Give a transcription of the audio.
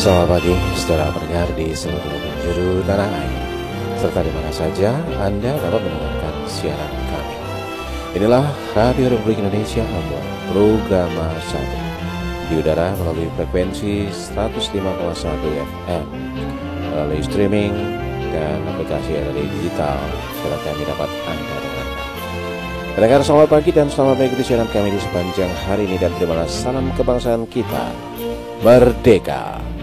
Selamat pagi, saudara pendengar di seluruh penjuru tanah air, serta di mana saja Anda dapat mendengarkan siaran kami. Inilah Radio Republik Indonesia Ambon, Programa 1, di udara melalui frekuensi 105,1 FM, melalui streaming dan aplikasi RRI digital, siaran kami dapat Anda dengarkan. Pendengar, selamat pagi dan selamat mengikuti siaran kami di sepanjang hari ini, dan terimalah salam kebangsaan kita, merdeka.